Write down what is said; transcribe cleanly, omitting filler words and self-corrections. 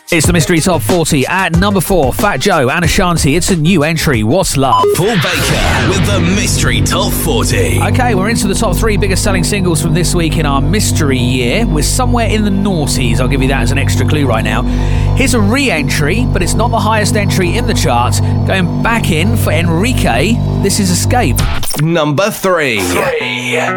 It's the Mystery Top 40 at number 4. Fat Joe and Ashanti. It's a new entry. What's Love? Paul Baker with the Mystery Top 40. Okay, we're into the top 3 biggest selling singles from this week in our mystery year. We're somewhere in the noughties. I'll give you that as an extra clue right now. Here's a re-entry, but it's not the highest entry in the charts. Going back in for Enrique, this is Escape. Number 3.